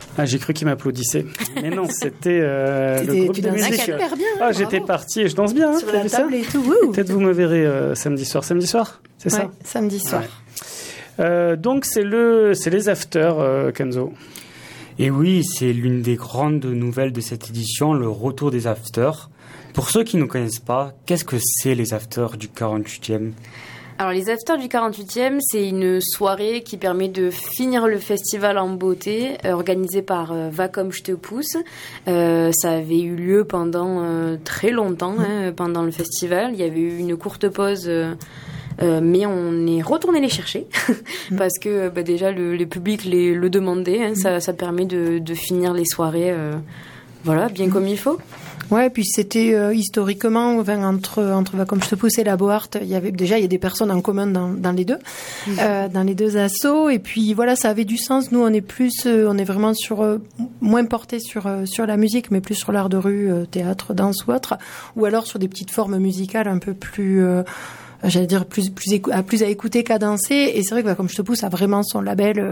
Ah, j'ai cru qu'il m'applaudissait. Mais non, c'était le groupe de musique. Super bien. Ah, j'étais parti et je danse bien. Sur la table et tout. Peut-être vous me verrez samedi soir. Samedi soir, c'est ça? Samedi soir. Ouais. Donc c'est les afters, Kenzo. Et oui, c'est l'une des grandes nouvelles de cette édition, le retour des afters. Pour ceux qui ne connaissent pas, qu'est-ce que c'est les afters du 48e? Alors les afters du 48e, c'est une soirée qui permet de finir le festival en beauté, organisé par Va comme je te pousse. Ça avait eu lieu pendant très longtemps, pendant le festival. Il y avait eu une courte pause, mais on est retourné les chercher parce que déjà le public le demandait. Ça permet de finir les soirées, bien comme il faut. Ouais, puis c'était historiquement, entre Va comme je te pousse et la Bohart, il y a des personnes en commun dans les deux, dans les deux assos, et puis voilà, ça avait du sens. Nous, on est vraiment moins porté sur la musique, mais plus sur l'art de rue, théâtre, danse ou autre, ou alors sur des petites formes musicales un peu plus j'allais dire plus à écouter qu'à danser. Et c'est vrai que comme je te pousse a vraiment son label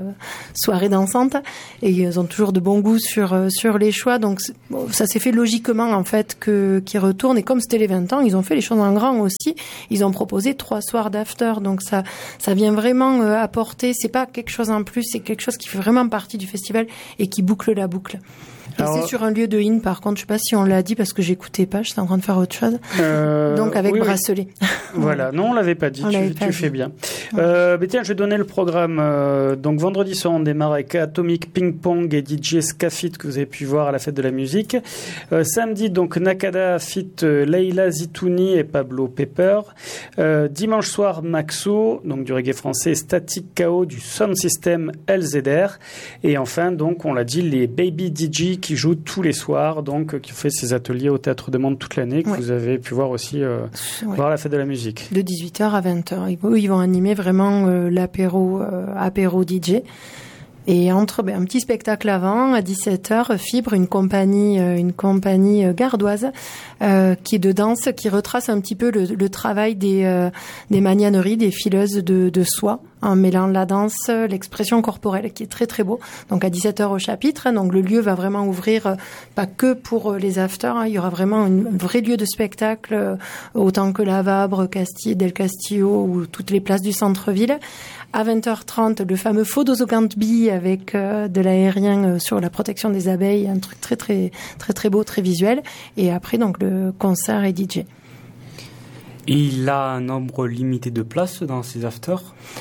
soirée dansante, et ils ont toujours de bons goûts sur les choix, donc ça s'est fait logiquement en fait qu'ils retournent. Et comme c'était les 20 ans, ils ont fait les choses en grand aussi. Ils ont proposé 3 soirs d'after, donc ça vient vraiment apporter, c'est pas quelque chose en plus, c'est quelque chose qui fait vraiment partie du festival et qui boucle la boucle. Et alors, c'est sur un lieu de In, par contre, je sais pas si on l'a dit parce que j'écoutais pas, j'étais en train de faire autre chose. Donc avec bracelet. Voilà, non, on l'avait pas dit, tu fais bien. Mais tiens, je vais donner le programme. Donc vendredi soir, on démarre avec Atomic Ping Pong et DJ Scafit que vous avez pu voir à la fête de la musique. Samedi, donc Nakada Fit Leila Zitouni et Pablo Pepper. Dimanche soir, Maxo, donc du reggae français, Static KO du Sound System LZR. Et enfin, donc, on l'a dit, les Baby DJ qui jouent tous les soirs, donc qui fait ses ateliers au Théâtre de Monde toute l'année, que vous avez pu voir aussi voir à la fête de la musique. De 18h à 20h. Ils vont animer vraiment apéro DJ. Et un petit spectacle avant, à 17h, Fibre, une compagnie gardoise, qui est de danse, qui retrace un petit peu le travail des magnaneries, des fileuses de soie, en mêlant la danse, l'expression corporelle, qui est très très beau. Donc à 17h au chapitre, donc le lieu va vraiment ouvrir, pas que pour les afters, il y aura vraiment un vrai lieu de spectacle, autant que la Vabre, Del Castillo ou toutes les places du centre-ville. À 20h30, le fameux faux d'Ozogantbi avec de l'aérien sur la protection des abeilles, un truc très très très très beau, très visuel. Et après donc le concert et DJ. Et il a un nombre limité de places dans ces afters?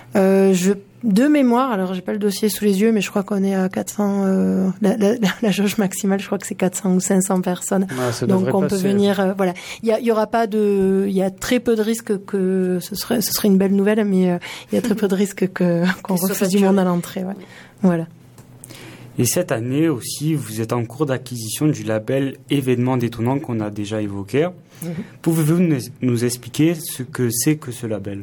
De mémoire, alors j'ai pas le dossier sous les yeux, mais je crois qu'on est à 400. La jauge maximale, je crois que c'est 400 ou 500 personnes. Donc on peut venir. Voilà, il y aura pas il y a très peu de risques que ce serait une belle nouvelle, mais il y a très peu de risques qu'on refuse du monde à l'entrée. Ouais. Voilà. Et cette année aussi, vous êtes en cours d'acquisition du label Événements détonnants qu'on a déjà évoqué. Pouvez-vous nous expliquer ce que c'est que ce label?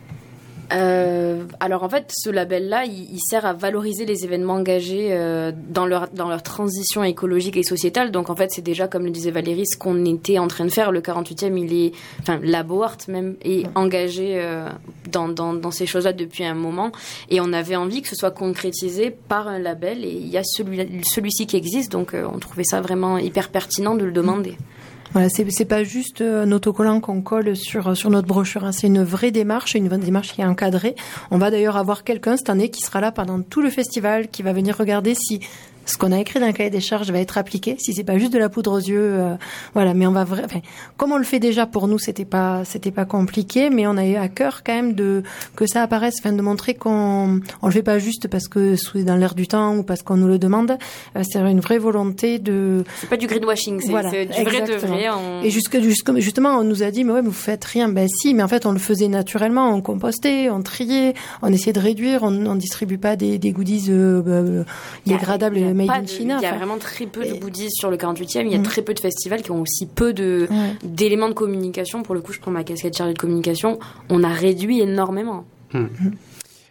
Alors en fait, ce label-là, il sert à valoriser les événements engagés dans leur transition écologique et sociétale. Donc en fait, c'est déjà, comme le disait Valérie, ce qu'on était en train de faire. Le 48e, la Bohart même est engagée dans ces choses-là depuis un moment. Et on avait envie que ce soit concrétisé par un label. Et il y a celui-ci qui existe. Donc on trouvait ça vraiment hyper pertinent de le demander. Voilà, c'est pas juste un autocollant qu'on colle sur notre brochure, hein. C'est une vraie démarche qui est encadrée. On va d'ailleurs avoir quelqu'un cette année qui sera là pendant tout le festival, qui va venir regarder si ce qu'on a écrit dans le cahier des charges va être appliqué, si c'est pas juste de la poudre aux yeux, voilà. Mais on va comme on le fait déjà pour nous, c'était pas compliqué, mais on a eu à cœur quand même que ça apparaisse, de montrer qu'on le fait pas juste parce que c'est dans l'air du temps ou parce qu'on nous le demande. C'est une vraie volonté de. C'est pas du greenwashing, c'est du vrai de vrai. Et justement, on nous a dit, mais vous faites rien. Ben si, mais en fait, on le faisait naturellement. On compostait, on triait, on essayait de réduire. On distribue pas des goodies dégradables et made in China. Il y a vraiment très peu de goodies sur le 48e. Il y a très peu de festivals qui ont aussi peu d'éléments de communication. Pour le coup, je prends ma casquette chargée de communication. On a réduit énormément.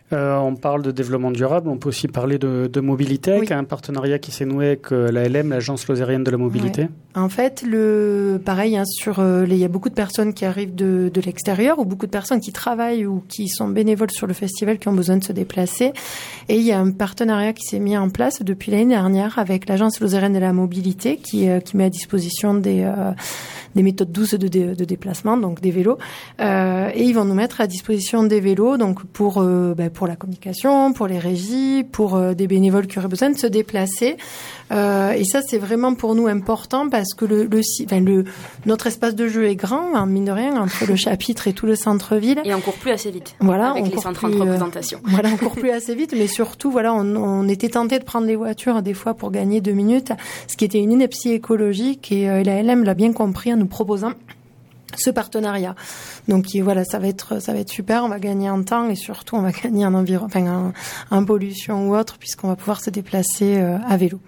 On parle de développement durable, on peut aussi parler de mobilité avec un partenariat qui s'est noué avec la LM, l'Agence lozérienne de la mobilité. Ouais. En fait, pareil, il y a beaucoup de personnes qui arrivent de l'extérieur ou beaucoup de personnes qui travaillent ou qui sont bénévoles sur le festival qui ont besoin de se déplacer. Et il y a un partenariat qui s'est mis en place depuis l'année dernière avec l'Agence lozérienne de la mobilité qui met à disposition des méthodes douces de déplacement, donc des vélos. Et ils vont nous mettre à disposition des vélos, donc pour la communication, pour les régies, pour des bénévoles qui auraient besoin de se déplacer. Et ça, c'est vraiment pour nous important parce que notre espace de jeu est grand, mine de rien, entre le chapitre et tout le centre-ville. Et on court plus assez vite. Voilà, avec les centres de représentation. Voilà, on court plus assez vite, mais surtout, voilà, on était tenté de prendre les voitures des fois pour gagner 2 minutes, ce qui était une ineptie écologique et la LM l'a bien compris en nous proposant ce partenariat. Donc voilà, ça va être super, on va gagner en temps et surtout on va gagner en pollution ou autre puisqu'on va pouvoir se déplacer à vélo.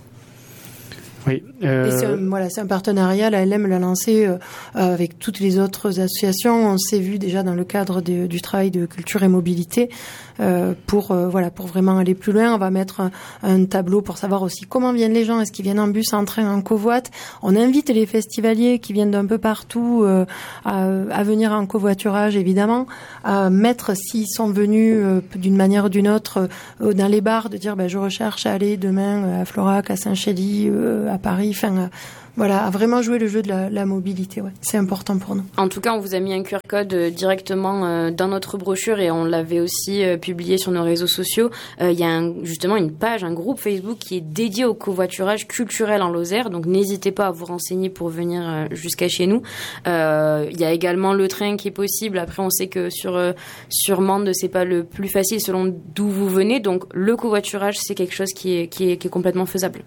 Oui. Et c'est un partenariat, la LM l'a lancé avec toutes les autres associations. On s'est vu déjà dans le cadre du travail de culture et mobilité pour vraiment aller plus loin. On va mettre un tableau pour savoir aussi comment viennent les gens. Est-ce qu'ils viennent en bus, en train, en covoite? On invite les festivaliers qui viennent d'un peu partout à venir en covoiturage, évidemment, à mettre s'ils sont venus d'une manière ou d'une autre dans les bars, de dire je recherche à aller demain à Florac, à Saint-Chély, à Paris, à vraiment jouer le jeu de la mobilité. Ouais. C'est important pour nous. En tout cas, on vous a mis un QR code directement dans notre brochure et on l'avait aussi publié sur nos réseaux sociaux. Il y a justement une page, un groupe Facebook qui est dédié au covoiturage culturel en Lozère. Donc, n'hésitez pas à vous renseigner pour venir jusqu'à chez nous. Il y a également le train qui est possible. Après, on sait que sur Mende, c'est pas le plus facile selon d'où vous venez. Donc, le covoiturage, c'est quelque chose qui est complètement faisable.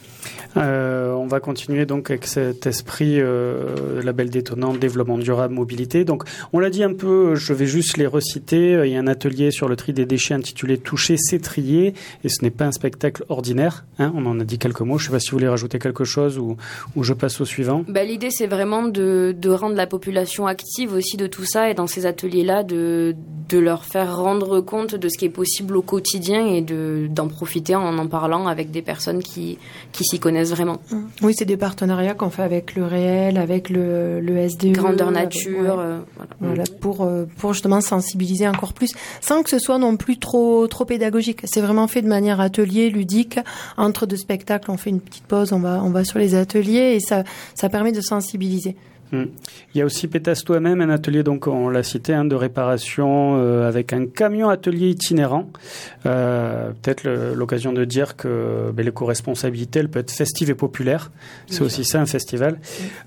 On va continuer donc avec cet esprit label détonnant, développement durable, mobilité. Donc, on l'a dit un peu, je vais juste les reciter. Il y a un atelier sur le tri des déchets intitulé Toucher, c'est trier. Et ce n'est pas un spectacle ordinaire. On en a dit quelques mots. Je ne sais pas si vous voulez rajouter quelque chose ou je passe au suivant. L'idée, c'est vraiment de rendre la population active aussi de tout ça et dans ces ateliers-là, de leur faire rendre compte de ce qui est possible au quotidien et d'en profiter en parlant avec des personnes qui s'y connaissent vraiment. Oui, c'est des partenariats qu'on fait avec le Réel, avec le SDE. Grandeur Nature. Voilà, pour justement sensibiliser encore plus, sans que ce soit non plus trop pédagogique. C'est vraiment fait de manière atelier, ludique. Entre deux spectacles, on fait une petite pause, on va sur les ateliers et ça permet de sensibiliser. Il y a aussi Pétasse toi-même, un atelier, donc on l'a cité, de réparation avec un camion atelier itinérant. Peut-être l'occasion de dire que l'éco-responsabilité, elle peut être festive et populaire. C'est aussi ça, un festival.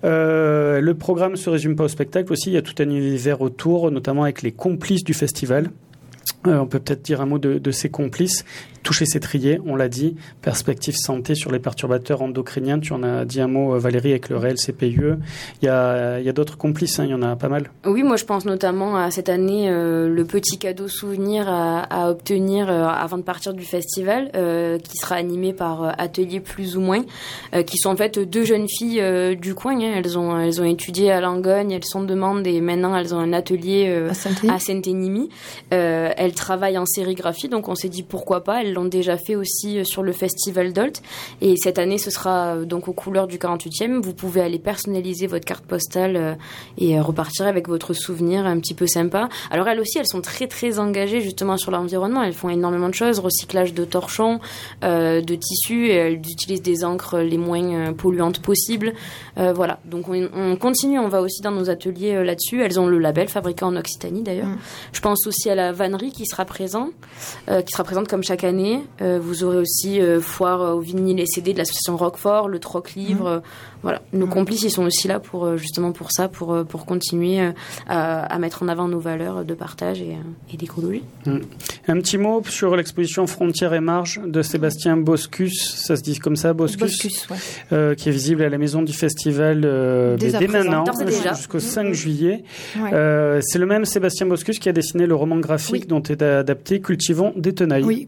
Le programme ne se résume pas au spectacle aussi, il y a tout un univers autour, notamment avec les complices du festival. On peut peut-être dire un mot de ces complices. Toucher, c'est trier, on l'a dit. Perspective santé sur les perturbateurs endocriniens. Tu en as dit un mot, Valérie, avec le réel CPUE. Il y a d'autres complices, il y en a pas mal. Oui, moi je pense notamment à cette année le petit cadeau souvenir à obtenir avant de partir du festival, qui sera animé par Atelier Plus ou Moins, qui sont en fait 2 jeunes filles du coin. Elles ont étudié à Langogne, elles sont de Mende et maintenant elles ont un atelier à Saint-Énimie. Elles travaillent en sérigraphie, donc on s'est dit pourquoi pas. Elles l'ont déjà fait aussi sur le festival d'Olt. Et cette année, ce sera donc aux couleurs du 48e. Vous pouvez aller personnaliser votre carte postale et repartir avec votre souvenir un petit peu sympa. Alors elles aussi, elles sont très très engagées justement sur l'environnement. Elles font énormément de choses, recyclage de torchons, de tissus. Et elles utilisent des encres les moins polluantes possibles. Voilà. Donc on continue. On va aussi dans nos ateliers là-dessus. Elles ont le label fabriqué en Occitanie d'ailleurs. Je pense aussi à la vannerie qui sera présente comme chaque année. Vous aurez aussi foire au vinyle et CD de l'association Roquefort, le Troc Livre. Voilà, nos complices, ils sont aussi là pour justement pour ça, pour continuer à mettre en avant nos valeurs de partage et d'écologie. Un petit mot sur l'exposition Frontières et Marges de Sébastien Boscus, ça se dit comme ça, Boscus, ouais. Qui est visible à la maison du festival dès maintenant, jusqu'au 5 juillet. Ouais. C'est le même Sébastien Boscus qui a dessiné le roman graphique dont est adapté Cultivons des tenailles. Oui, que tu n'as pas pu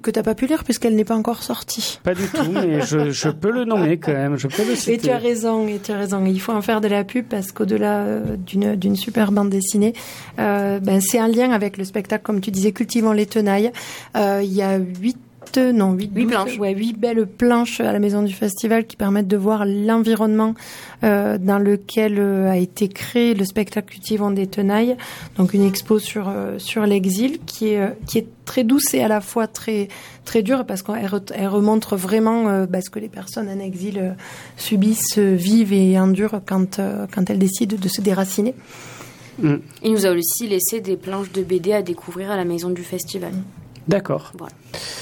pu lire puisqu'elle n'est pas encore sortie. Pas du tout, mais je peux le nommer quand même, je peux le citer. Et tu as raison. Il faut en faire de la pub parce qu'au-delà d'une super bande dessinée, c'est un lien avec le spectacle, comme tu disais, Cultivons les tenailles. Il y a 8 planches. Ouais, 8 belles planches à la maison du festival qui permettent de voir l'environnement dans lequel a été créé le spectacle Cultivons des tenailles. Donc une expo sur l'exil qui est très douce et à la fois très très dure parce qu'elle remontre vraiment ce que les personnes en exil subissent, vivent et endurent quand elles décident de se déraciner. Il nous a aussi laissé des planches de BD à découvrir à la maison du festival. D'accord. Voilà.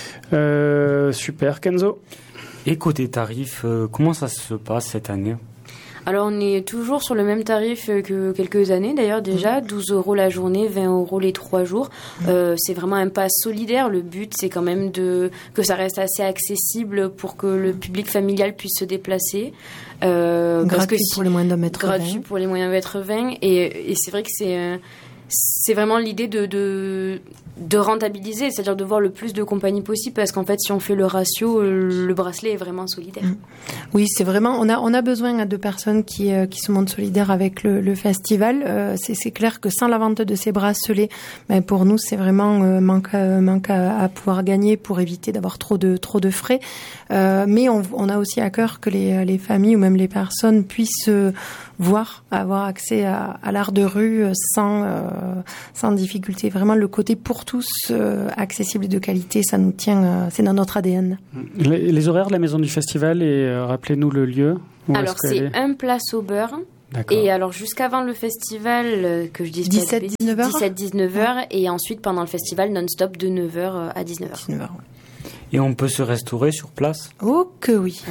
Super, Kenzo. Et côté tarif, comment ça se passe cette année ? Alors on est toujours sur le même tarif que quelques années d'ailleurs déjà, 12 € la journée, 20 € les 3 jours. C'est vraiment un pas solidaire. Le but c'est quand même que ça reste assez accessible pour que le public familial puisse se déplacer. Gratuit pour les moyens de mètre 20. Gratuit pour les moyens de mètre 20. Et c'est vrai que c'est vraiment l'idée de rentabiliser, c'est-à-dire de voir le plus de compagnies possible, parce qu'en fait, si on fait le ratio, le bracelet est vraiment solidaire. Oui, c'est vraiment, on a besoin de personnes qui se montrent solidaires avec le festival. C'est clair que sans la vente de ces bracelets, pour nous, c'est vraiment manque à pouvoir gagner pour éviter d'avoir trop de frais. Mais on a aussi à cœur que les familles ou même les personnes puissent avoir accès à l'art de rue sans difficulté. Vraiment, le côté pour tous accessible et de qualité, ça nous tient, c'est dans notre ADN. Les horaires de la maison du festival et rappelez-nous le lieu. Alors, c'est un place au beurre. D'accord. Et alors, jusqu'avant le festival, que je dise 17-19h, et ensuite pendant le festival, non-stop de 9h à 19h. 19h, ouais. Et on peut se restaurer sur place ? Oh que oui.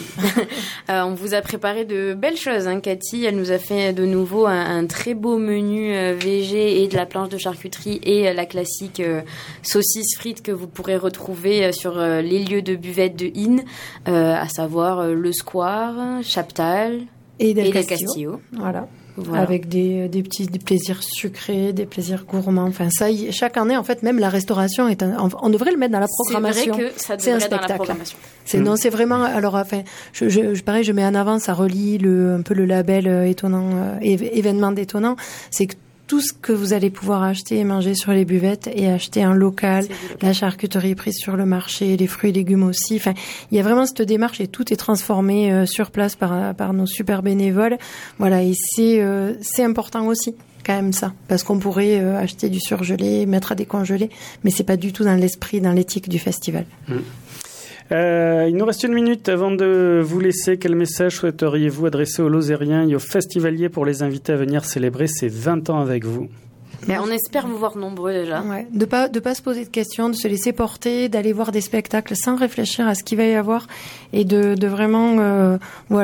On vous a préparé de belles choses, hein, Cathy. Elle nous a fait de nouveau un très beau menu végé et de la planche de charcuterie et la classique saucisse frites que vous pourrez retrouver sur les lieux de buvette de Inn, à savoir le Square, Chaptal et Del Castillo. Voilà. Avec des petits plaisirs sucrés, des plaisirs gourmands. Enfin, ça, chaque année, en fait, même la restauration on devrait le mettre dans la programmation. C'est vrai que ça devrait être dans la programmation. Non, c'est vraiment, alors, enfin, pareil, je mets en avant, ça relie un peu le label étonnant, événement d'étonnant. C'est que tout ce que vous allez pouvoir acheter et manger sur les buvettes et acheter en local, la charcuterie prise sur le marché, les fruits et légumes aussi. Enfin, il y a vraiment cette démarche et tout est transformé sur place par nos super bénévoles. Voilà, et c'est important aussi quand même ça, parce qu'on pourrait acheter du surgelé, mettre à décongeler, mais c'est pas du tout dans l'esprit, dans l'éthique du festival. Il nous reste 1 minute avant de vous laisser. Quel message souhaiteriez-vous adresser aux Lozériens et aux festivaliers pour les inviter à venir célébrer ces 20 ans avec vous ? On espère vous voir nombreux déjà. Ouais, de pas se poser de questions, de se laisser porter, d'aller voir des spectacles sans réfléchir à ce qu'il va y avoir et de vraiment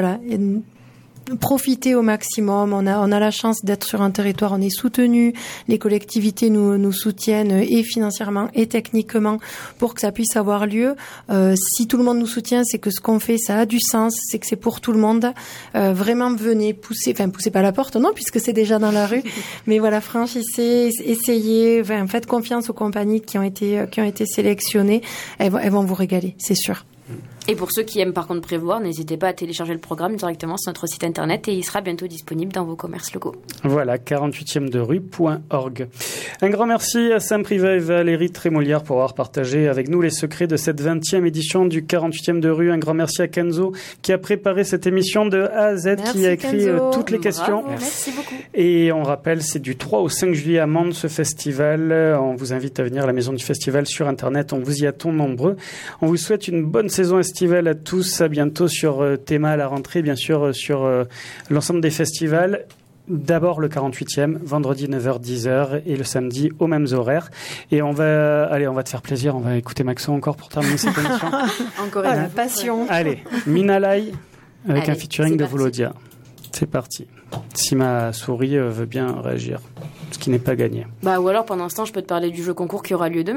profiter au maximum. On a la chance d'être sur un territoire, on est soutenu, les collectivités nous soutiennent et financièrement et techniquement pour que ça puisse avoir lieu. Si tout le monde nous soutient, c'est que ce qu'on fait, ça a du sens, c'est que c'est pour tout le monde. Vraiment venez poussez pas la porte, non, puisque c'est déjà dans la rue, mais voilà, franchissez, essayez, faites confiance aux compagnies qui ont été sélectionnées, elles vont vous régaler, c'est sûr. Et pour ceux qui aiment par contre prévoir, n'hésitez pas à télécharger le programme directement sur notre site internet et il sera bientôt disponible dans vos commerces locaux. Voilà, 48e-de-rue.org. Un grand merci à Sam Privat et Valérie Trémolière pour avoir partagé avec nous les secrets de cette 20e édition du 48e de rue. Un grand merci à Kenzo qui a préparé cette émission de A à Z, qui a écrit toutes les questions. Merci beaucoup. Et on rappelle, c'est du 3 au 5 juillet à Mende ce festival. On vous invite à venir à la maison du festival sur internet. On vous y attend nombreux. On vous souhaite une bonne saison estivale à tous. À bientôt sur Théma à la rentrée, bien sûr, sur l'ensemble des festivals. D'abord le 48e, vendredi 9h-10h et le samedi aux mêmes horaires. Et on va te faire plaisir, on va écouter Maxon encore pour terminer cette émission. Encore une passion. Allez, Minalai avec un featuring de Volodia. C'est parti. Si ma souris veut bien réagir, ce qui n'est pas gagné. Ou alors pendant ce temps, je peux te parler du jeu concours qui aura lieu demain.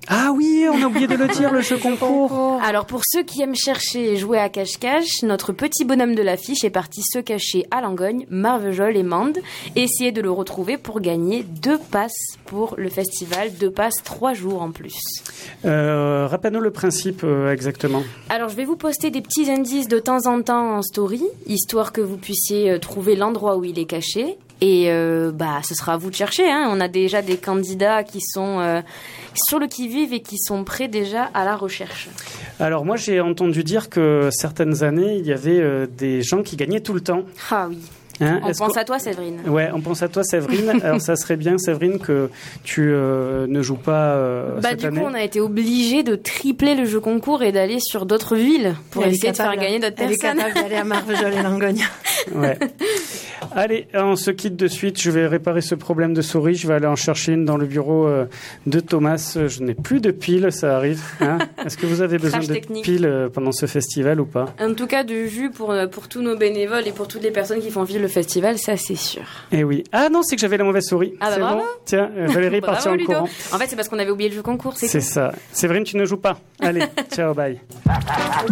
Ah oui, on a oublié de le dire, le jeu concours. Alors pour ceux qui aiment chercher et jouer à cache-cache, notre petit bonhomme de l'affiche est parti se cacher à Langogne, Marvejols et Mende, et essayer de le retrouver pour gagner 2 passes pour le festival, 2 passes 3 jours en plus. Rappelle-nous le principe exactement. Alors je vais vous poster des petits indices de temps en temps en story, histoire que vous puissiez trouver l'endroit où il est caché. Et ce sera à vous de chercher. Hein. On a déjà des candidats qui sont sur le qui-vive et qui sont prêts déjà à la recherche. Alors moi j'ai entendu dire que certaines années il y avait des gens qui gagnaient tout le temps. Ah oui. Hein, on pense à toi, Séverine. Ouais, on pense à toi, Séverine. Alors, ça serait bien, Séverine, que tu ne joues pas cette année. Du coup, on a été obligés de tripler le jeu concours et d'aller sur d'autres villes pour essayer de faire gagner d'autres personnes. Elle est capable d'aller à Marvejols et Langogne. Ouais. Allez, on se quitte de suite. Je vais réparer ce problème de souris. Je vais aller en chercher une dans le bureau de Thomas. Je n'ai plus de piles, ça arrive. Hein. Est-ce que vous avez besoin de piles pendant ce festival ou pas? En tout cas, de jus pour tous nos bénévoles et pour toutes les personnes qui font vivre le festival, ça c'est sûr. Eh oui. Ah non, c'est que j'avais la mauvaise souris. Ah bah c'est bravo. Bon. Tiens, Valérie partit en courant. En fait, c'est parce qu'on avait oublié le jeu concours. C'est ça. Séverine, tu ne joues pas. Allez, ciao, bye.